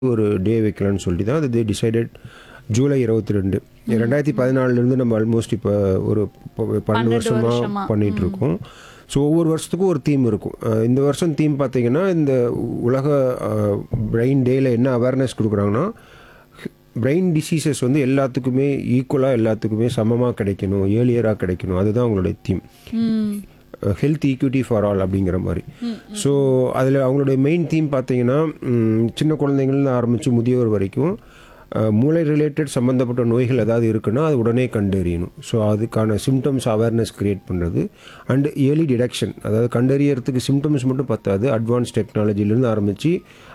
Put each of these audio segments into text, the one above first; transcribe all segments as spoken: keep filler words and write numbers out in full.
ஒரு டே வைக்கலான்னு சொல்லிட்டு தான் அது டிசைடட் ஜூலை இருபத்தி ரெண்டு ரெண்டாயிரத்தி பதினாலுலேருந்து நம்ம ஆல்மோஸ்ட் இப்போ ஒரு ப- பன்னெண்டு பன்னெண்டு வருஷமாக வருஷமா. பண்ணிகிட்டு இருக்கோம். ஸோ ஒவ்வொரு வருஷத்துக்கும் ஒரு தீம் இருக்கும். அஹ் இந்த வருஷம் தீம் பார்த்தீங்கன்னா இந்த உலக பிரெயின் டேயில் என்ன அவேர்னஸ் கொடுக்குறாங்கன்னா பிரெயின் டிசீசஸ் வந்து எல்லாத்துக்குமே ஈக்குவலாக எல்லாத்துக்குமே சமமாக கிடைக்கணும், ஏர்லியராக கிடைக்கணும், அதுதான் அவங்களுடைய தீம். ம். ஹெல்த் ஈக்விட்டி ஃபார் ஆல் அப்படிங்கிற மாதிரி. ஸோ அதில் அவங்களுடைய மெயின் தீம் பார்த்தீங்கன்னா ம், சின்ன குழந்தைங்கள்னு ஆரம்பித்து முதியோர் வரைக்கும் அஹ், மூளை ரிலேட்டட் சம்மந்தப்பட்ட நோய்கள் ஏதாவது இருக்குன்னா அது உடனே கண்டறியணும். ஸோ அதுக்கான சிம்டம்ஸ் அவேர்னஸ் க்ரியேட் பண்ணுறது அண்ட் ஏர்லி டிடெக்ஷன், அதாவது கண்டறியறதுக்கு சிம்டம்ஸ் மட்டும் பத்தாது, அட்வான்ஸ் டெக்னாலஜிலேருந்து ஆரம்பித்து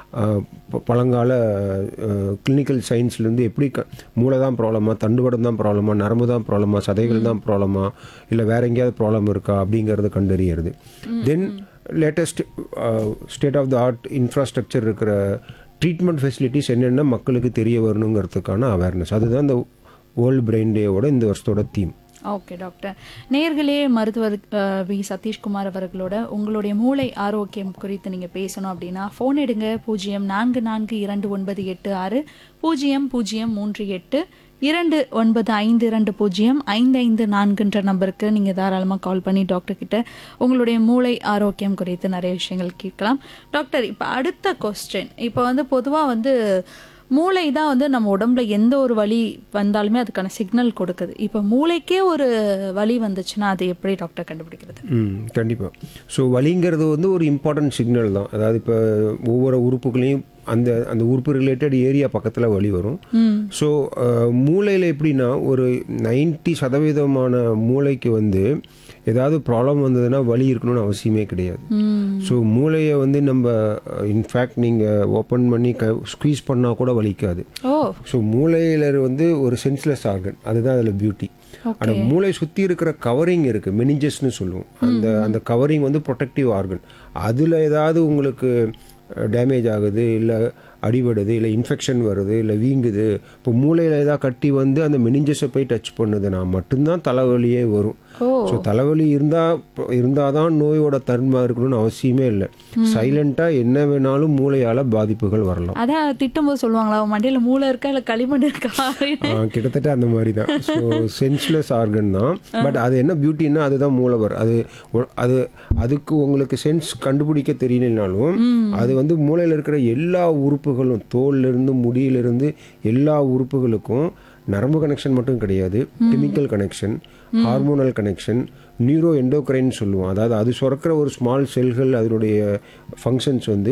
பழங்கால கிளினிக்கல் சயின்ஸ்லேருந்து எப்படி க மூளை தான் ப்ராப்ளமா, தண்டுவடம் தான் ப்ராப்ளமா, நரம்பு தான் ப்ராப்ளமா, சதைகள் தான் ப்ராப்ளமா, இல்லை வேற எங்கேயாவது ப்ராப்ளம் இருக்கா அப்படிங்கிறத கண்டறியறது. தென் latest state of the art infrastructure இருக்கிற ட்ரீட்மெண்ட் ஃபெசிலிட்டிஸ் என்னென்ன மக்களுக்கு தெரிய வரணுங்கிறதுக்கான அவேர்னஸ். அதுதான் இந்த வேர்ல்டு பிரெயின் டேவோட இந்த வருஷத்தோட தீம். Okay doctor. நேர்களே, மருத்துவர் அஹ், வி சதீஷ்குமார் அவர்களோட உங்களுடைய மூளை ஆரோக்கியம் குறித்து நீங்கள் பேசணும் அப்படின்னா ஃபோன் எடுங்க. பூஜ்ஜியம் நான்கு நான்கு இரண்டு ஒன்பது எட்டு ஆறு பூஜ்ஜியம் பூஜ்ஜியம் மூன்று எட்டு இரண்டு ஒன்பது ஐந்து இரண்டு பூஜ்ஜியம் ஐந்து ஐந்து நான்குன்ற நம்பருக்கு நீங்கள் தாராளமாக கால் பண்ணி டாக்டர் கிட்ட உங்களுடைய மூளை ஆரோக்கியம் குறித்து நிறைய விஷயங்கள் கேட்கலாம். டாக்டர், இப்போ அடுத்த கொஸ்டின். இப்போ வந்து பொதுவாக வந்து மூளை தான் வந்து நம்ம உடம்புல எந்த ஒரு வலி வந்தாலுமே அதுக்கான சிக்னல் கொடுக்குது. இப்போ மூளைக்கே ஒரு வலி வந்துச்சுன்னா அது எப்படி டாக்டர் கண்டுபிடிக்கிறது? ம் கண்டிப்பாக. ஸோ வலிங்கிறது வந்து ஒரு இம்பார்ட்டன்ட் சிக்னல் தான். அதாவது இப்போ ஒவ்வொரு உறுப்புகளையும் அந்த அந்த உறுப்பு ரிலேட்டட் ஏரியா பக்கத்தில் வலி வரும். ஸோ மூளையில் எப்படின்னா ஒரு நைன்டி சதவீதமான மூளைக்கு வந்து ஏதாவது ப்ராப்ளம் வந்ததுன்னா வலி இருக்கணும்னு அவசியமே கிடையாது. ஸோ மூளையை வந்து நம்ம இன்ஃபேக்ட் நீங்கள் ஓப்பன் பண்ணி க ஸ்குவீஸ் பண்ணால் கூட வலிக்காது. ஓ. ஸோ மூளையில் வந்து ஒரு சென்ஸ்லெஸ் ஆர்கன், அதுதான் அதில் பியூட்டி. ஆனால் மூளை சுற்றி இருக்கிற கவரிங் இருக்குது, மெனிஞ்சஸ்னு சொல்லுவோம். அந்த அந்த கவரிங் வந்து ப்ரொடெக்டிவ் ஆர்கன். அதில் ஏதாவது உங்களுக்கு டேமேஜ் ஆகுது, இல்லை அடிபடுது, இல்லை இன்ஃபெக்ஷன் வருது, இல்லை வீங்குது, இப்போ மூளையில் ஏதாவது கட்டி வந்து அந்த மெனிஞ்சஸை போய் டச் பண்ணுதுன்னா மட்டும்தான் தலைவலியே வரும். ஸோ தலைவலி இருந்தால் இருந்தால் தான் நோயோட தன்மை இருக்கணும்னு அவசியமே இல்லை. சைலண்ட்டாக என்ன வேணாலும் மூளையால் பாதிப்புகள் வரலாம். அதான் திட்டும்போது சொல்லுவாங்களா, மண்டையில் மூளை இருக்கா இல்லை களிமண் இருக்கா? ஆ, கிட்டத்தட்ட அந்த மாதிரி தான். ஸோ சென்ஸ்லெஸ் ஆர்கன் தான். பட் அது என்ன பியூட்டின்னா அதுதான் மூலவர். அது ஒ- அது அதுக்கு உங்களுக்கு சென்ஸ் கண்டுபிடிக்க தெரியலனாலும் அது வந்து மூளையில் இருக்கிற எல்லா உறுப்புகளும், தோல்லிருந்து முடியிலிருந்து எல்லா உறுப்புகளுக்கும் நரம்பு கனெக்ஷன் மட்டும் கிடையாது, chemical connection, hormonal connection, neuro endocrine சொல்லுவோம். அதாவது அது சுரக்கிற ஒரு ஸ்மால் செல்கள், அதனுடைய ஃபங்க்ஷன்ஸ் வந்து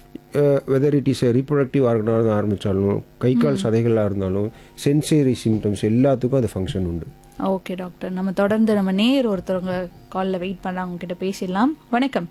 வெதர் இட் இஸ் ரீப்ரொடக்டிவ் ஆர்கனாக ஆரம்பித்தாலும், கை கால் சதைகளாக இருந்தாலும், சென்சரி சிம்டம்ஸ் எல்லாத்துக்கும் அது ஃபங்க்ஷன் உண்டு. ஓகே டாக்டர், நம்ம தொடர்ந்து நம்ம நேர் ஒருத்தவங்க காலில் வெயிட் பண்ண அவங்க கிட்ட பேசிடலாம். வணக்கம்.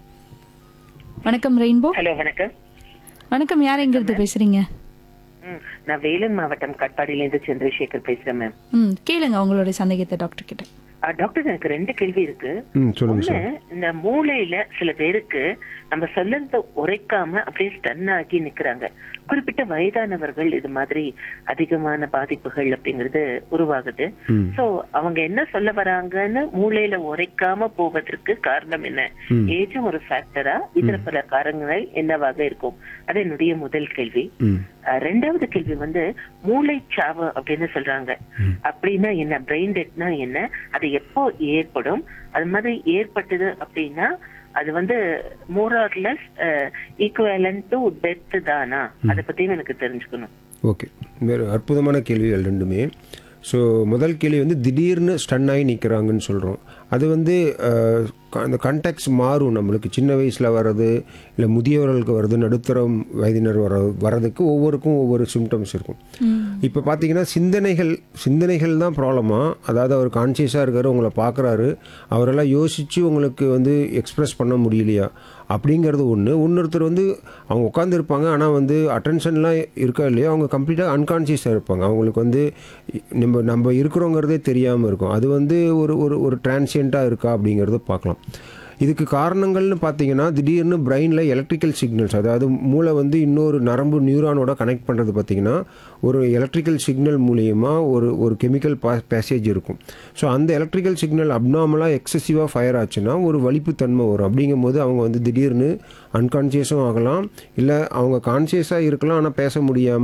வணக்கம் ரெயின்போ. ஹலோ, வணக்கம். வணக்கம், யார் எங்கிருந்து பேசுறீங்க? ம், நான் வேலூர் மாவட்டம் கட்பாடியிலேருந்து சந்திரசேகர் பேசுறேன் மேம். ம் கேளுங்க உங்களுடைய சந்தேகத்தை டாக்டர் கிட்ட. ஆ, டாக்டர், எனக்கு ரெண்டு கேள்வி இருக்கு. ம் சொல்லுங்கள் ஒண்ணு, சார். இந்த மூளையில சில பேருக்கு நம்ம சொல்லத உரைக்காம அப்படியே ஸ்டன் ஆகி நிக்கிறாங்க. குறிப்பிட்ட வயதானவர்கள் இது மாதிரி அதிகமான பாதிப்புகள் அப்படிங்கிறது உருவாகுது. சோ அவங்க என்ன சொல்ல வராங்கன்னு மூளையில உரைக்காம போவதற்கு காரணம் என்ன? ஏஜும் ஒரு ஃபேக்டரா? இதர பல காரணங்கள் என்னவாக இருக்கும்? அது என்னுடைய முதல் கேள்வி. அஹ், ரெண்டாவது கேள்வி வந்து மூளைச்சாவு அப்படின்னு சொல்றாங்க. அப்படின்னா என்ன? பிரெயின் டெத்னா என்ன? அது எப்போ ஏற்படும்? அது மாதிரி ஏற்பட்டது அப்படின்னா அது வந்து more or less equivalent to death தானா? அதை பத்தியும் எனக்கு தெரிஞ்சுக்கணும். ஓகே, வேறு அற்புதமான கேள்விகள் ரெண்டுமே. ஸோ முதல் கேள்வி வந்து திடீர்னு ஸ்டன் ஆகி நிற்கிறாங்கன்னு சொல்கிறோம். அது வந்து அஹ், க- அந்த கான்டாக்ட்ஸ் மாறும். நம்மளுக்கு சின்ன வயசில் வர்றது, இல்லை முதியவர்களுக்கு வர்றது, நடுத்தரம் வயதினர் வர வரதுக்கு ஒவ்வொருக்கும் ஒவ்வொரு சிம்டம்ஸ் இருக்கும். இப்போ பார்த்தீங்கன்னா சிந்தனைகள் சிந்தனைகள் தான் ப்ராப்ளமா? அதாவது அவர் கான்சியஸாக இருக்கார், உங்களை பார்க்குறாரு, அவரெல்லாம் யோசித்து உங்களுக்கு வந்து எக்ஸ்ப்ரெஸ் பண்ண முடியலையா அப்படிங்கிறது ஒன்று. இன்னொருத்தர் வந்து அவங்க உட்காந்துருப்பாங்க, ஆனால் வந்து அட்டென்ஷன்லாம் இருக்கா இல்லையா, அவங்க கம்ப்ளீட்டாக அன்கான்சியஸாக இருப்பாங்க. அவங்களுக்கு வந்து நம்ம நம்ம இருக்கிறோங்கிறதே தெரியாமல் இருக்கும். அது வந்து ஒரு ஒரு ஒரு டிரான்சியண்ட்டாக இருக்கா அப்படிங்கிறத பார்க்கலாம். இதுக்கு காரணங்கள்னு பார்த்தீங்கன்னா திடீர்னு பிரெயினில் எலக்ட்ரிக்கல் சிக்னல்ஸ், அதாவது மூளை வந்து இன்னொரு நரம்பு நியூரானோட கனெக்ட் பண்ணுறது பார்த்தீங்கன்னா ஒரு எலக்ட்ரிக்கல் சிக்னல் மூலியமாக ஒரு ஒரு கெமிக்கல் பா பேசேஜ் இருக்கும். ஸோ அந்த எலக்ட்ரிக்கல் சிக்னல் அப்நார்மலாக எக்ஸசிவாக ஃபயர் ஆச்சுன்னா ஒரு வலிப்புத்தன்மை வரும். அப்படிங்கும்போது அவங்க வந்து திடீர்னு அன்கான்ஷியஸும் ஆகலாம், இல்லை அவங்க கான்ஷியஸாக இருக்கலாம் ஆனால் பேச முடியாமல்